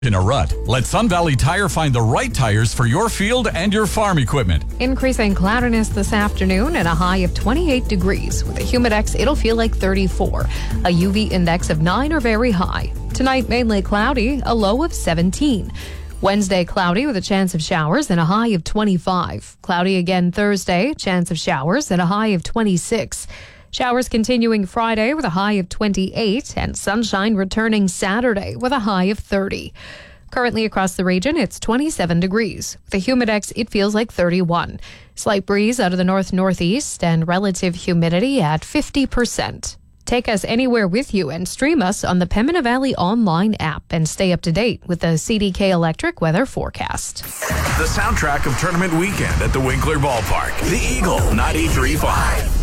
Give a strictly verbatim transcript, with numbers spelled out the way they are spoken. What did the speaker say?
In a rut, let Sun Valley Tire find the right tires for your field and your farm equipment. Increasing cloudiness this afternoon and a high of twenty-eight degrees. With a humidex, it'll feel like thirty-four. A U V index of nine or very high. Tonight, mainly cloudy, a low of seventeen. Wednesday, cloudy with a chance of showers and a high of twenty-five. Cloudy again Thursday, chance of showers and a high of twenty-six. Showers continuing Friday with a high of twenty-eight, and sunshine returning Saturday with a high of thirty. Currently across the region, it's twenty-seven degrees. With a humidex, it feels like thirty-one. Slight breeze out of the north-northeast and relative humidity at fifty percent. Take us anywhere with you and stream us on the Pembina Valley online app and stay up to date with the C D K Electric weather forecast. The soundtrack of tournament weekend at the Winkler Ballpark. The Eagle ninety-three point five.